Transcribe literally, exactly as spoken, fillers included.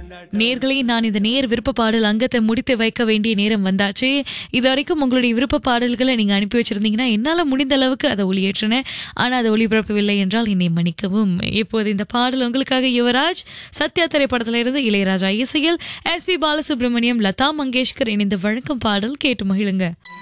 நேர்களே, நான் இந்த நேர் விருப்ப பாடல் அங்கத்தை முடித்து வைக்க வேண்டிய நேரம் வந்தாச்சு. இது வரைக்கும் உங்களுடைய விருப்ப பாடல்களை நீங்க அனுப்பி வச்சிருந்தீங்கன்னா என்னால முடிந்த அளவுக்கு அதை ஒளியேற்றினேன். ஆனா அதை ஒளிபரப்பவில்லை என்றால் என்னை மன்னிக்கவும். இப்போது இந்த பாடல் உங்களுக்காக யுவராஜ் சத்யா திரைப்படத்தில இருந்து இளையராஜா இசையில் எஸ் பி பாலசுப்ரமணியம், லதா மங்கேஷ்கர் இணைந்து வழங்கும் பாடல் கேட்டு மகிழுங்க.